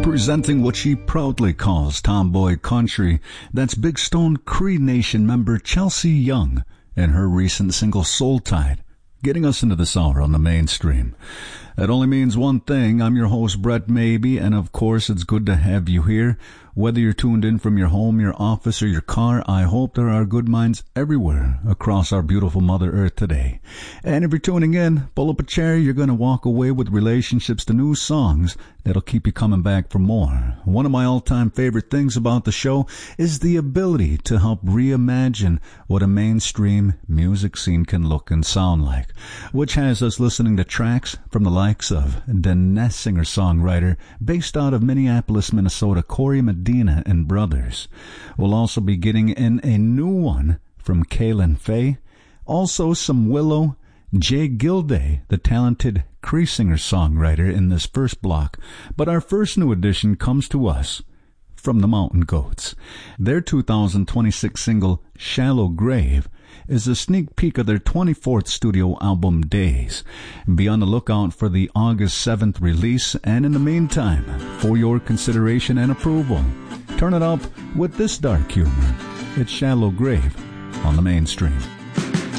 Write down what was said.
Representing what she proudly calls tomboy country, that's Big Stone Cree Nation member Chelsea Young and her recent single Soul Tide, getting us into this hour on the mainstream. That only means one thing. I'm your host, Brett Maybe, and of course it's good to have you here. Whether you're tuned in from your home, your office, or your car, I hope there are good minds everywhere across our beautiful Mother Earth today. And if you're tuning in, pull up a chair. You're going to walk away with relationships to new songs that'll keep you coming back for more. One of my all-time favorite things about the show is the ability to help reimagine what a mainstream music scene can look and sound like, which has us listening to tracks from the likes of the singer-songwriter based out of Minneapolis, Minnesota, Corey Medina and Brothers. We'll also be getting in a new one from Kaylin Faye, also some Willow, Jay Gilday, the talented Cree singer-songwriter in this first block. But our first new addition comes to us from the Mountain Goats. Their 2026 single, Shallow Grave, is a sneak peek of their 24th studio album, Days. Be on the lookout for the August 7th release, and in the meantime, for your consideration and approval, turn it up with this dark humor. It's Shallow Grave on the mainstream.